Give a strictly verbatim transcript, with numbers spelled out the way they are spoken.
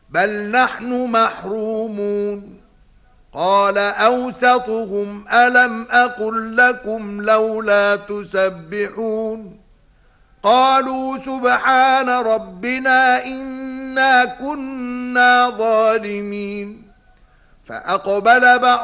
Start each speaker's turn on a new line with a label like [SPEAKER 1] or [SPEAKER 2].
[SPEAKER 1] بل نحن محرومون. قال أوسطهم ألم أقل لكم لولا تسبحون؟ قالوا سبحان ربنا إنا كنا ظالمين. فأقبل بعض